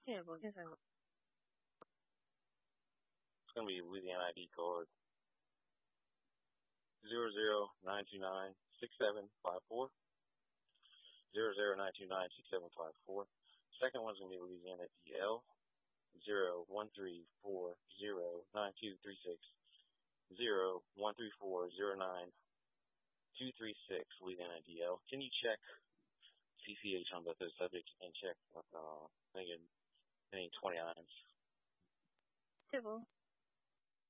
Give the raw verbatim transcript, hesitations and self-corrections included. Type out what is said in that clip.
Yeah, well, guess I It's going to be Louisiana I D card zero zero nine two nine six seven five four. zero zero nine two nine six seven five four. Second one's going to be Louisiana D L zero one three four zero nine two three six. zero one three four zero nine two three six, Louisiana D L. Can you check C C H on both those subjects and check uh, I think any twenty-nines? civil.